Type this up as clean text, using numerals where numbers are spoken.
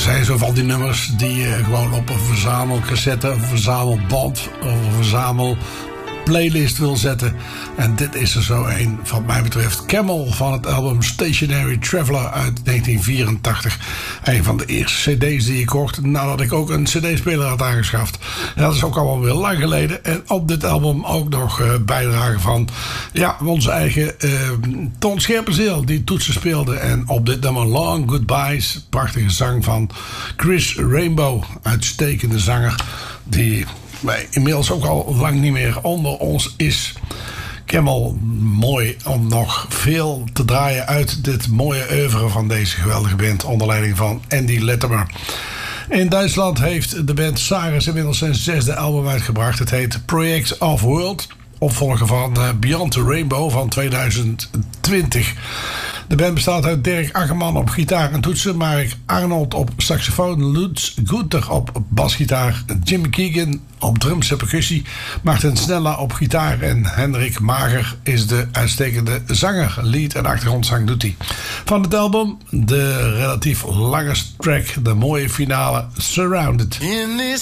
zijn zo van die nummers die je gewoon op een verzamelcassette, of een verzamelband of een verzamelplaylist wil zetten. En dit is er zo een, wat mij betreft. Camel van het album Stationary Traveler uit 1984. Een van de eerste cd's die ik kocht nadat ik ook een cd-speler had aangeschaft. En dat is ook allemaal weer lang geleden. En op dit album ook nog bijdrage van onze eigen Ton Scherpenzeel, die toetsen speelde. En op dit nummer Long Goodbyes, prachtige zang van Chris Rainbow. Uitstekende zanger die inmiddels ook al lang niet meer onder ons is. Camel, mooi om nog veel te draaien uit dit mooie oeuvre van deze geweldige band onder leiding van Andy Latimer. In Duitsland heeft de band Saris inmiddels zijn 6e album uitgebracht. Het heet Project of World, opvolger van Beyond the Rainbow van 2020. De band bestaat uit Dirk Akkerman op gitaar en toetsen, Mark Arnold op saxofoon, Lutz Gunther op basgitaar, Jimmy Keegan op drums en percussie, Martin Snella op gitaar en Hendrik Mager is de uitstekende zanger. Lead en achtergrondzang doet hij. Van het album de relatief lange track, de mooie finale Surrounded. In this